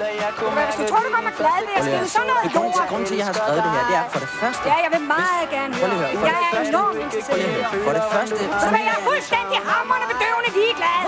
Hvis du tror, du kommer glad ved at skrive sådan noget lort. Grunden til, at jeg har skrevet det her, det er for det første... Ja, jeg vil meget gerne høre. Jeg er enormt interesseret. For det første... Så er jeg fuldstændig hamrende bedøvende ligeglad.